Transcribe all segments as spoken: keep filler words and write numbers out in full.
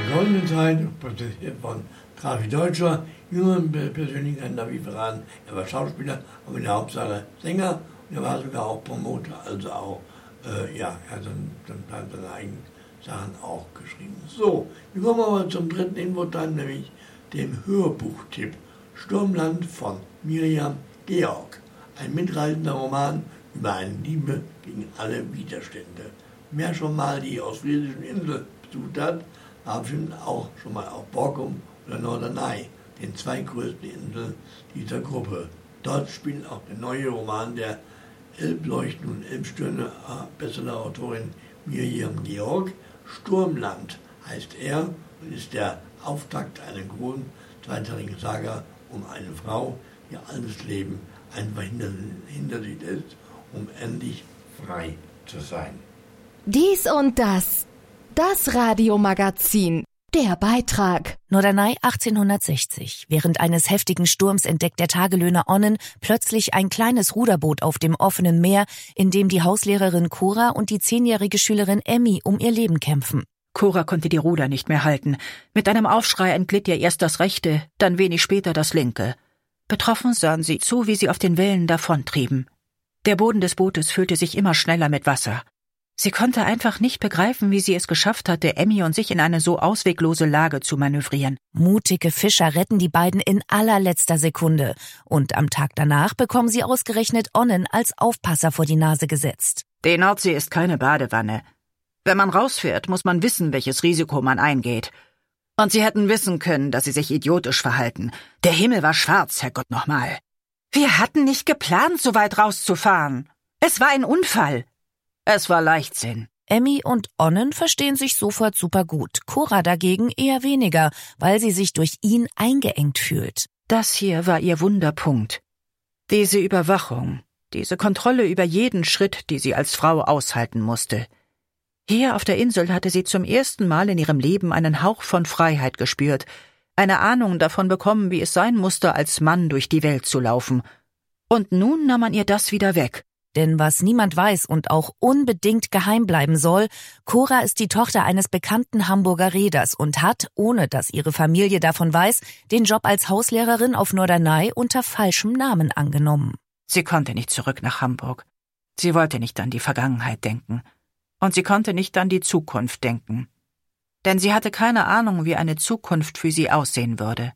goldenen Zeit, präsentiert von Trafi Deutscher, jüngeren Persönlichkeiten wie verraten. Er war Schauspieler, aber in der Hauptsache Sänger und er war sogar auch Promoter, also auch, äh, ja, er hat dann, dann seine eigenen Sachen auch geschrieben. So, wir kommen aber zum dritten Infoteil, nämlich dem Hörbuchtipp Sturmland von Miriam Georg. Ein mitreißender Roman über eine Liebe gegen alle Widerstände. Wer schon mal die ostfriesischen Inseln besucht hat, war bestimmt auch schon mal auf Borkum oder Norderney, den zwei größten Inseln dieser Gruppe. Dort spielt auch der neue Roman der Elbleuchten und Elbstürme Bestseller-Autorin Miriam Georg. Sturmland heißt er und ist der Auftakt einer großen zweiteiligen Saga um eine Frau, die alles Leben einfach hinter, hinter sich lässt, um endlich frei zu sein. Dies und das. Das Radiomagazin. Der Beitrag. Norderney achtzehnhundertsechzig. Während eines heftigen Sturms entdeckt der Tagelöhner Onnen plötzlich ein kleines Ruderboot auf dem offenen Meer, in dem die Hauslehrerin Cora und die zehnjährige Schülerin Emmy um ihr Leben kämpfen. Cora konnte die Ruder nicht mehr halten. Mit einem Aufschrei entglitt ihr erst das rechte, dann wenig später das linke. Betroffen sahen sie zu, wie sie auf den Wellen davontrieben. Der Boden des Bootes füllte sich immer schneller mit Wasser. Sie konnte einfach nicht begreifen, wie sie es geschafft hatte, Emmy und sich in eine so ausweglose Lage zu manövrieren. Mutige Fischer retten die beiden in allerletzter Sekunde. Und am Tag danach bekommen sie ausgerechnet Onnen als Aufpasser vor die Nase gesetzt. Die Nordsee ist keine Badewanne. Wenn man rausfährt, muss man wissen, welches Risiko man eingeht. Und sie hätten wissen können, dass sie sich idiotisch verhalten. Der Himmel war schwarz, Herrgott nochmal. Wir hatten nicht geplant, so weit rauszufahren. Es war ein Unfall. Es war Leichtsinn. Emmy und Onnen verstehen sich sofort super gut. Cora dagegen eher weniger, weil sie sich durch ihn eingeengt fühlt. Das hier war ihr Wunderpunkt. Diese Überwachung, diese Kontrolle über jeden Schritt, die sie als Frau aushalten musste. Hier auf der Insel hatte sie zum ersten Mal in ihrem Leben einen Hauch von Freiheit gespürt, eine Ahnung davon bekommen, wie es sein musste, als Mann durch die Welt zu laufen. Und nun nahm man ihr das wieder weg. Denn was niemand weiß und auch unbedingt geheim bleiben soll, Cora ist die Tochter eines bekannten Hamburger Reeders und hat, ohne dass ihre Familie davon weiß, den Job als Hauslehrerin auf Norderney unter falschem Namen angenommen. Sie konnte nicht zurück nach Hamburg. Sie wollte nicht an die Vergangenheit denken. Und sie konnte nicht an die Zukunft denken. Denn sie hatte keine Ahnung, wie eine Zukunft für sie aussehen würde.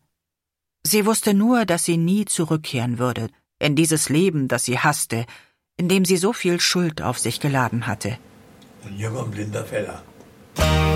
Sie wusste nur, dass sie nie zurückkehren würde, in dieses Leben, das sie hasste, in dem sie so viel Schuld auf sich geladen hatte. Und hier kommt Linda Feller.